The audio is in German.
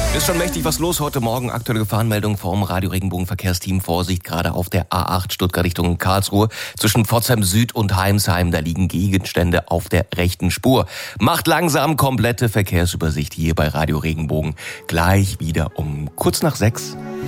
Ist schon mächtig was los heute Morgen. Aktuelle Gefahrenmeldung vom Radio Regenbogen Verkehrsteam. Vorsicht, gerade auf der A8 Stuttgart Richtung Karlsruhe. Zwischen Pforzheim Süd und Heimsheim, da liegen Gegenstände auf der rechten Spur. Macht langsam, komplette Verkehrsübersicht hier bei Radio Regenbogen. Gleich wieder um kurz nach 6.